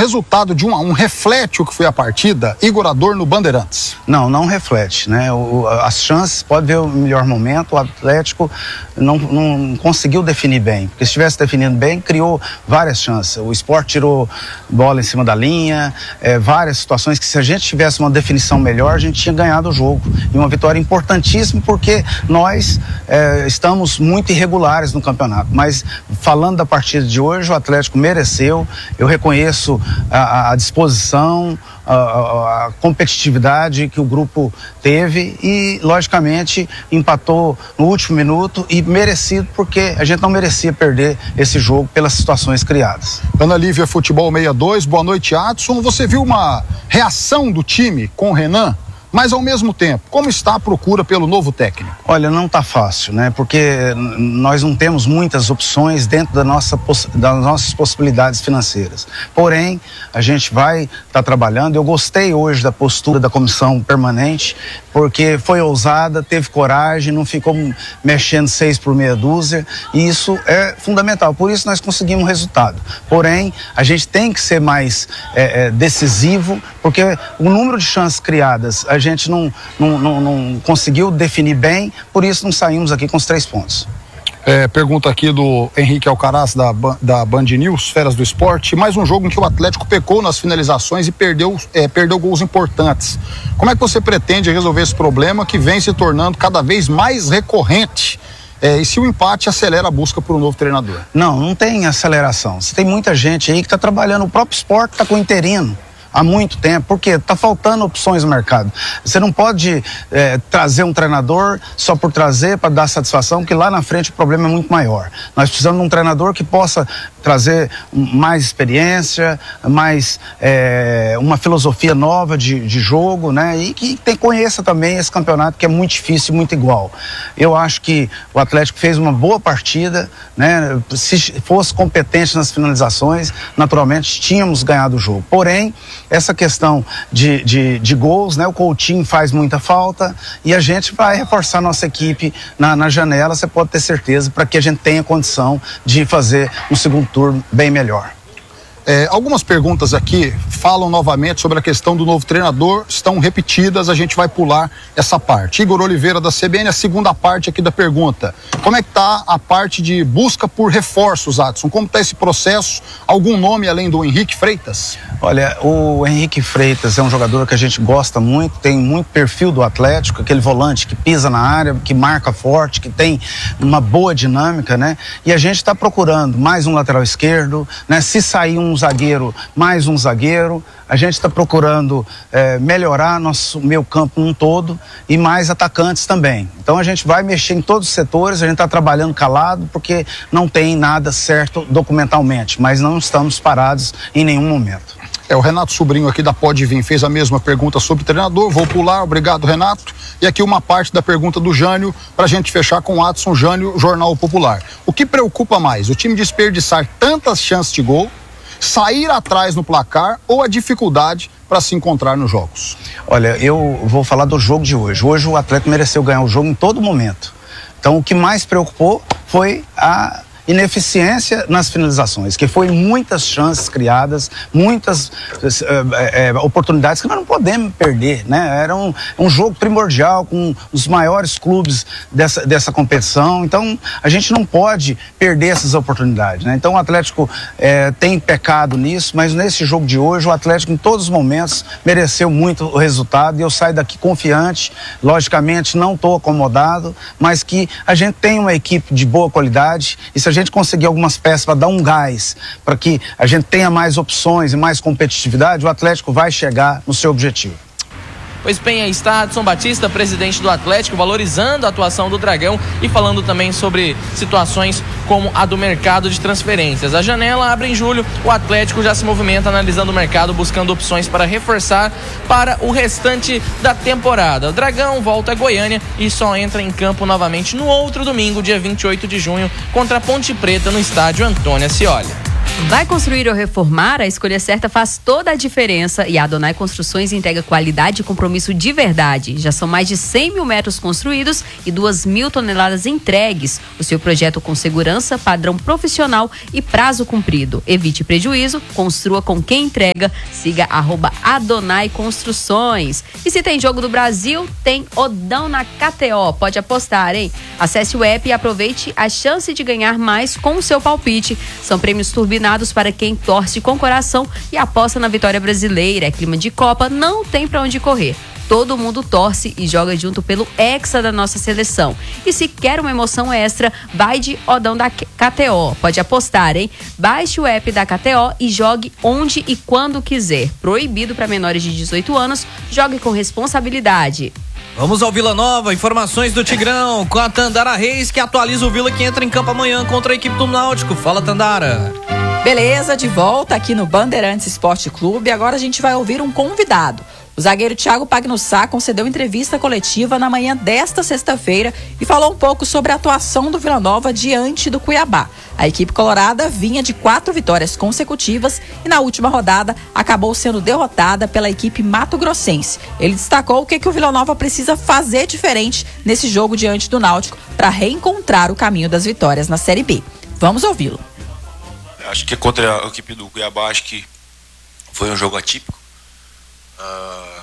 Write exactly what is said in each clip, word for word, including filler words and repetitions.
resultado de um a um reflete o que foi a partida? Igor Adorno, Bandeirantes. Não, não reflete, né? O, as chances, pode ver o melhor momento, o Atlético não, não conseguiu definir bem, porque se tivesse definido bem, criou várias chances. O Sport tirou bola em cima da linha, é, várias situações que se a gente tivesse uma definição melhor, a gente tinha ganhado o jogo. E uma vitória importantíssima, porque nós é, estamos muito irregulares no campeonato. Mas falando da partida de hoje, o Atlético mereceu. Eu reconheço a, a disposição, a, a, a competitividade que o grupo teve e, logicamente, empatou no último minuto e merecido, porque a gente não merecia perder esse jogo pelas situações criadas. Ana Lívia, Futebol sessenta e dois, boa noite, Adson. Você viu uma reação do time com o Renan? Mas, ao mesmo tempo, como está a procura pelo novo técnico? Olha, não está fácil, né? Porque nós não temos muitas opções dentro da nossa, das nossas possibilidades financeiras. Porém, a gente vai estar tá trabalhando. Eu gostei hoje da postura da comissão permanente, porque foi ousada, teve coragem, não ficou mexendo seis por meia dúzia, e isso é fundamental. Por isso nós conseguimos resultado. Porém, a gente tem que ser mais é, é, decisivo, porque o número de chances criadas a gente não, não, não, não conseguiu definir bem, por isso não saímos aqui com os três pontos. É, pergunta aqui do Henrique Alcaraz, da, da Band News, Feras do Esporte. Mais um jogo em que o Atlético pecou nas finalizações e perdeu, é, perdeu gols importantes. Como é que você pretende resolver esse problema que vem se tornando cada vez mais recorrente? É, e se o empate acelera a busca por um novo treinador? Não, não tem aceleração. Você tem muita gente aí que está trabalhando, o próprio Sport está com interino há muito tempo, porque está faltando opções no mercado. Você não pode é, trazer um treinador só por trazer, para dar satisfação, porque lá na frente o problema é muito maior. Nós precisamos de um treinador que possa trazer mais experiência, mais é, uma filosofia nova de, de jogo, né? E que tem, conheça também esse campeonato, que é muito difícil e muito igual. Eu acho que o Atlético fez uma boa partida, né? Se fosse competente nas finalizações, naturalmente tínhamos ganhado o jogo. Porém, essa questão de, de, de gols, né? O Coutinho faz muita falta e a gente vai reforçar nossa equipe na, na janela, você pode ter certeza, para que a gente tenha condição de fazer um segundo turno bem melhor. É, algumas perguntas aqui falam novamente sobre a questão do novo treinador, estão repetidas, a gente vai pular essa parte. Igor Oliveira, da C B N, a segunda parte aqui da pergunta. Como é que está a parte de busca por reforços, Adson? Como está esse processo? Algum nome além do Henrique Freitas? Olha, o Henrique Freitas é um jogador que a gente gosta muito, tem muito perfil do Atlético, aquele volante que pisa na área, que marca forte, que tem uma boa dinâmica, né? E a gente está procurando mais um lateral esquerdo, né? Se sair um zagueiro, mais um zagueiro. A gente está procurando é, melhorar nosso meio campo num todo e mais atacantes também. Então a gente vai mexer em todos os setores, a gente está trabalhando calado porque não tem nada certo documentalmente, mas não estamos parados em nenhum momento. É, o Renato Sobrinho aqui da Pode Vir fez a mesma pergunta sobre o treinador, vou pular, obrigado, Renato. E aqui uma parte da pergunta do Jânio, para a gente fechar com o Adson. Jânio, Jornal Popular. O que preocupa mais, o time desperdiçar tantas chances de gol, sair atrás no placar ou a dificuldade para se encontrar nos jogos? Olha, eu vou falar do jogo de hoje. Hoje o Atlético mereceu ganhar o jogo em todo momento. Então o que mais preocupou foi a ineficiência nas finalizações, que foi muitas chances criadas, muitas é, é, oportunidades que nós não podemos perder, né? Era um, um jogo primordial com os maiores clubes dessa, dessa competição, então a gente não pode perder essas oportunidades, né? Então o Atlético é, tem pecado nisso, mas nesse jogo de hoje o Atlético em todos os momentos mereceu muito o resultado e eu saio daqui confiante, logicamente não estou acomodado, mas que a gente tem uma equipe de boa qualidade e se a gente conseguir algumas peças para dar um gás, para que a gente tenha mais opções e mais competitividade, o Atlético vai chegar no seu objetivo. Pois bem, aí está Adson Batista, presidente do Atlético, valorizando a atuação do Dragão e falando também sobre situações como a do mercado de transferências. A janela abre em julho, o Atlético já se movimenta analisando o mercado, buscando opções para reforçar para o restante da temporada. O Dragão volta a Goiânia e só entra em campo novamente no outro domingo, dia vinte e oito de junho, contra a Ponte Preta no estádio Antônio Ascioli. Vai construir ou reformar? A escolha certa faz toda a diferença e a Adonai Construções entrega qualidade e compromisso de verdade. Já são mais de cem mil metros construídos e duas mil toneladas entregues. O seu projeto com segurança, padrão profissional e prazo cumprido. Evite prejuízo, construa com quem entrega. Siga arroba Adonai Construções. E se tem jogo do Brasil, tem Odão na K T O. Pode apostar, hein? Acesse o app e aproveite a chance de ganhar mais com o seu palpite. São prêmios turbinados para quem torce com coração e aposta na vitória brasileira. É clima de Copa, não tem pra onde correr. Todo mundo torce e joga junto pelo hexa da nossa seleção. E se quer uma emoção extra, vai de Odão da K T O. Pode apostar, hein? Baixe o app da K T O e jogue onde e quando quiser. Proibido para menores de dezoito anos. Jogue com responsabilidade. Vamos ao Vila Nova, informações do Tigrão com a Tandara Reis, que atualiza o Vila, que entra em campo amanhã contra a equipe do Náutico. Fala, Tandara. Beleza, de volta aqui no Bandeirantes Esporte Clube. Agora a gente vai ouvir um convidado. O zagueiro Thiago Pagnussá concedeu entrevista coletiva na manhã desta sexta-feira e falou um pouco sobre a atuação do Vila Nova diante do Cuiabá. A equipe colorada vinha de quatro vitórias consecutivas e na última rodada acabou sendo derrotada pela equipe mato-grossense. Ele destacou o que, que o Vila Nova precisa fazer diferente nesse jogo diante do Náutico para reencontrar o caminho das vitórias na Série B. Vamos ouvi-lo. Acho que contra a equipe do Cuiabá, acho que foi um jogo atípico. Uh,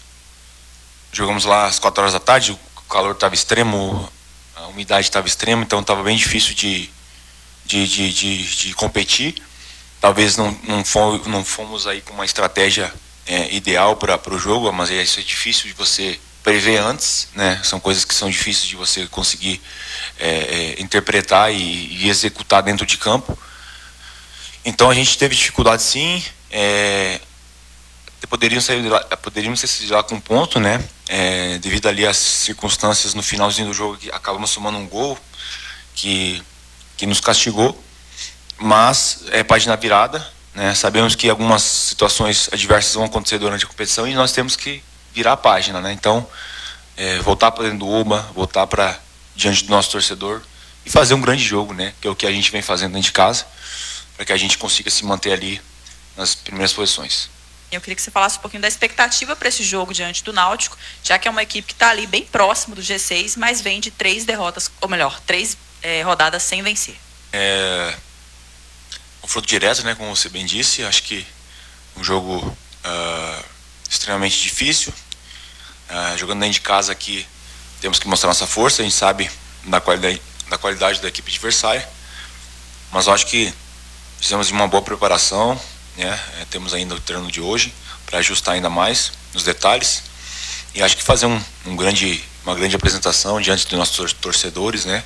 jogamos lá às quatro horas da tarde, o calor estava extremo, a umidade estava extrema, então estava bem difícil de, de, de, de, de competir. Talvez não, não, fomos, não fomos aí com uma estratégia é, ideal para o jogo, mas isso é difícil de você prever antes, né? São coisas que são difíceis de você conseguir é, é, interpretar e, e executar dentro de campo. Então a gente teve dificuldade sim, é, poderiam sair de lá, poderíamos sair de lá com um ponto, né? É, devido ali às circunstâncias no finalzinho do jogo que acabamos tomando um gol que, que nos castigou, mas é página virada, né? Sabemos que algumas situações adversas vão acontecer durante a competição e nós temos que virar a página, né? Então é, voltar para dentro do Oba, voltar para diante do nosso torcedor e fazer um grande jogo, né? Que é o que a gente vem fazendo dentro de casa, para que a gente consiga se manter ali nas primeiras posições. Eu queria que você falasse um pouquinho da expectativa para esse jogo diante do Náutico, já que é uma equipe que está ali bem próximo do G seis, mas vem de três derrotas, ou melhor, três é, rodadas sem vencer. É, confronto direto, né, como você bem disse, acho que um jogo uh, extremamente difícil. Uh, jogando dentro de casa aqui, temos que mostrar nossa força, a gente sabe da qualidade, da qualidade da equipe adversária, mas eu acho que fizemos uma boa preparação, né? É, temos ainda o treino de hoje para ajustar ainda mais nos detalhes e acho que fazer um, um grande, uma grande apresentação diante dos nossos torcedores, né?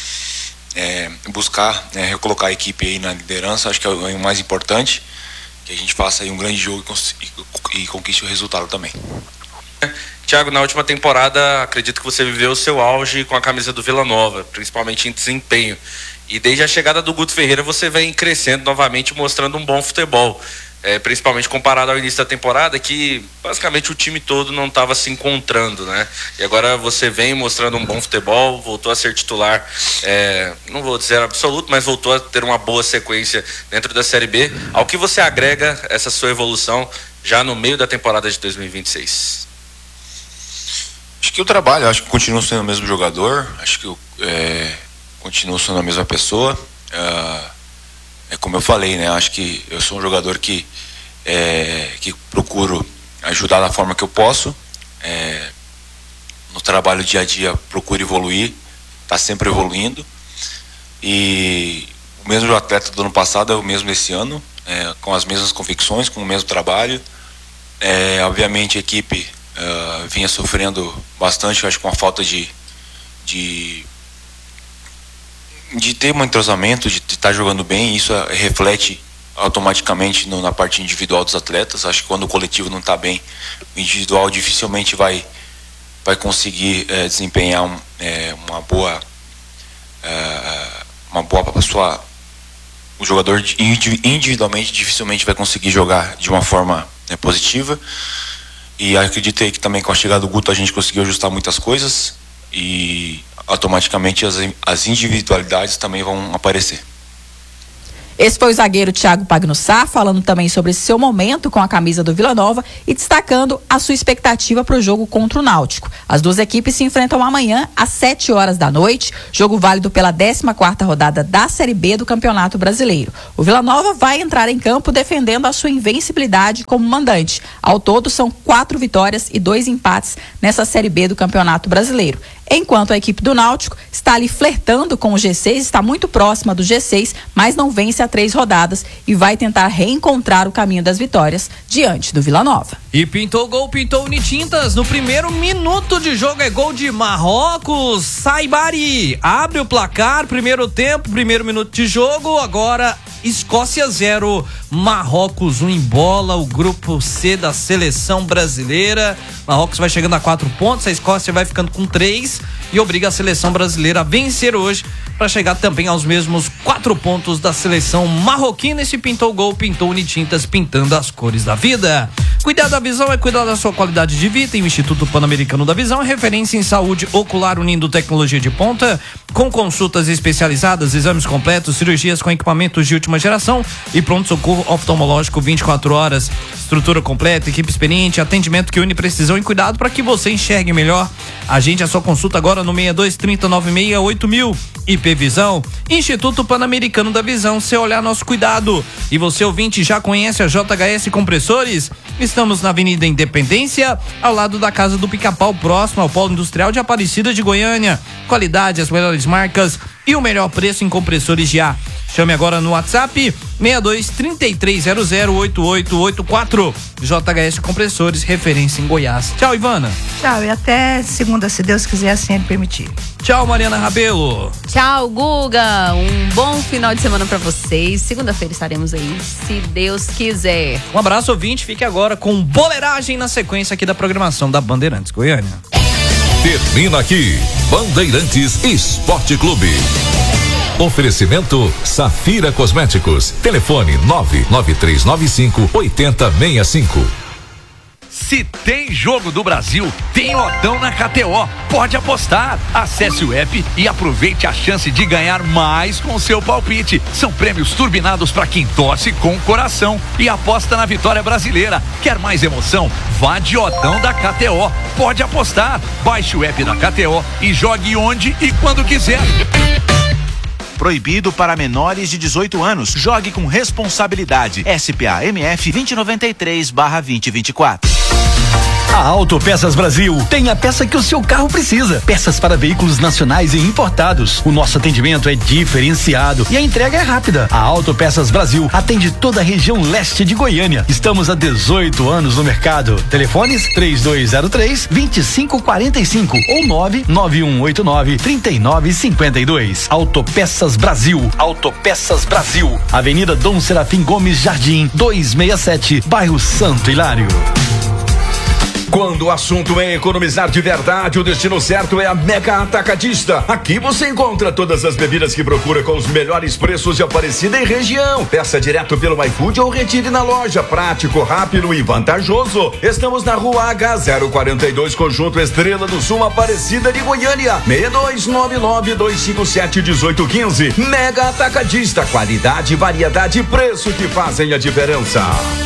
É, buscar, né, recolocar a equipe aí na liderança, acho que é o mais importante, que a gente faça aí um grande jogo e, e conquiste o resultado também. Thiago, na última temporada acredito que você viveu o seu auge com a camisa do Vila Nova, principalmente em desempenho. E desde a chegada do Guto Ferreira você vem crescendo novamente, mostrando um bom futebol. É, principalmente comparado ao início da temporada, que basicamente o time todo não estava se encontrando, né? E agora você vem mostrando um bom futebol, voltou a ser titular, é, não vou dizer absoluto, mas voltou a ter uma boa sequência dentro da Série B. Ao que você agrega essa sua evolução já no meio da temporada de dois mil e vinte e seis? Acho que o trabalho, acho que continuo sendo o mesmo jogador, acho que eu é, continuo sendo a mesma pessoa. Uh, É como eu falei, né? Acho que eu sou um jogador que, é, que procuro ajudar da forma que eu posso. É, no trabalho dia a dia procuro evoluir, tá sempre evoluindo. E o mesmo atleta do ano passado é o mesmo esse ano, é, com as mesmas convicções, com o mesmo trabalho. É, obviamente a equipe uh, vinha sofrendo bastante, acho que com a falta de, de de ter um entrosamento, de estar jogando bem. Isso reflete automaticamente no, na parte individual dos atletas. Acho que quando o coletivo não está bem, o individual dificilmente vai, vai conseguir é, desempenhar um, é, uma boa é, uma boa sua, o jogador individualmente dificilmente vai conseguir jogar de uma forma é, positiva. E acreditei que também com a chegada do Guto a gente conseguiu ajustar muitas coisas e automaticamente as, as individualidades também vão aparecer. Esse foi o zagueiro Thiago Pagnussá, falando também sobre seu momento com a camisa do Vila Nova e destacando a sua expectativa para o jogo contra o Náutico. As duas equipes se enfrentam amanhã às sete horas da noite, jogo válido pela décima quarta rodada da Série B do Campeonato Brasileiro. O Vila Nova vai entrar em campo defendendo a sua invencibilidade como mandante. Ao todo, são quatro vitórias e dois empates nessa Série B do Campeonato Brasileiro. Enquanto a equipe do Náutico está ali flertando com o G seis, está muito próxima do G seis, mas não vence há três rodadas e vai tentar reencontrar o caminho das vitórias diante do Vila Nova. E pintou gol, pintou Unitintas. No primeiro minuto de jogo é gol de Marrocos. Saibari abre o placar, primeiro tempo, primeiro minuto de jogo. Agora Escócia zero, Marrocos um em bola. O grupo C da seleção brasileira. Marrocos vai chegando a quatro pontos, a Escócia vai ficando com três e obriga a seleção brasileira a vencer hoje para chegar também aos mesmos quatro pontos da seleção marroquina. Esse pintou gol, pintou Unitintas, pintando as cores da vida. Cuidar da visão é cuidar da sua qualidade de vida. E o Instituto Pan-Americano da Visão é referência em saúde ocular, unindo tecnologia de ponta com consultas especializadas, exames completos, cirurgias com equipamentos de última geração e pronto-socorro oftalmológico vinte e quatro horas. Estrutura completa, equipe experiente, atendimento que une precisão e cuidado para que você enxergue melhor. Agende a sua consulta agora no seis dois três nove seis oito mil. I P Visão, Instituto Pan-Americano da Visão, seu olhar, nosso cuidado. E você, ouvinte, já conhece a J H S Compressores? Estamos na Avenida Independência, ao lado da Casa do Pica-Pau, próximo ao Polo Industrial de Aparecida de Goiânia. Qualidade, as melhores marcas e o melhor preço em compressores de ar. Chame agora no WhatsApp seis dois três três zero zero oito oito oito quatro. J H S Compressores, referência em Goiás. Tchau, Ivana. Tchau, e até segunda, se Deus quiser, assim ele permitir. Tchau, Mariana Rabelo. Tchau, Guga. Um bom final de semana pra vocês. Segunda-feira estaremos aí, se Deus quiser. Um abraço, ouvinte. Fique agora com boleiragem na sequência aqui da programação da Bandeirantes Goiânia. Termina aqui, Bandeirantes Esporte Clube. Oferecimento Safira Cosméticos. Telefone nove nove três nove cinco oito zero seis cinco. Se tem jogo do Brasil, tem Odão na K T O. Pode apostar. Acesse o app e aproveite a chance de ganhar mais com o seu palpite. São prêmios turbinados para quem torce com o coração e aposta na vitória brasileira. Quer mais emoção? Vá de Odão da K T O. Pode apostar. Baixe o app da K T O e jogue onde e quando quiser. Proibido para menores de dezoito anos. Jogue com responsabilidade. S P A M F vinte e noventa e três barra vinte e vinte e quatro. A Autopeças Brasil tem a peça que o seu carro precisa. Peças para veículos nacionais e importados. O nosso atendimento é diferenciado e a entrega é rápida. A Autopeças Brasil atende toda a região leste de Goiânia. Estamos há dezoito anos no mercado. Telefones três dois zero três, dois cinco quatro cinco ou nove nove um oito nove, três nove cinco dois. Autopeças Brasil. Autopeças Brasil. Avenida Dom Serafim Gomes Jardim, duzentos e sessenta e sete, bairro Santo Hilário. Quando o assunto é economizar de verdade, o destino certo é a Mega Atacadista. Aqui você encontra todas as bebidas que procura com os melhores preços de Aparecida e região. Peça direto pelo iFood ou retire na loja. Prático, rápido e vantajoso. Estamos na Rua H zero quarenta e dois, Conjunto Estrela do Sul, Aparecida de Goiânia. seis dois nove nove, dois cinco sete, um oito um cinco. Mega Atacadista. Qualidade, variedade e preço que fazem a diferença.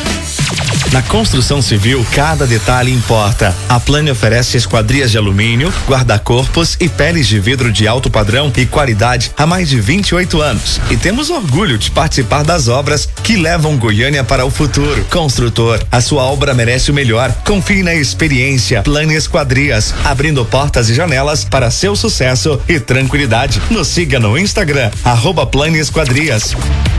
Na construção civil, cada detalhe importa. A Plane oferece esquadrias de alumínio, guarda-corpos e peles de vidro de alto padrão e qualidade há mais de vinte e oito anos. E temos orgulho de participar das obras que levam Goiânia para o futuro. Construtor, a sua obra merece o melhor. Confie na experiência. Plane Esquadrias, abrindo portas e janelas para seu sucesso e tranquilidade. Nos siga no Instagram, arroba Plane Esquadrias.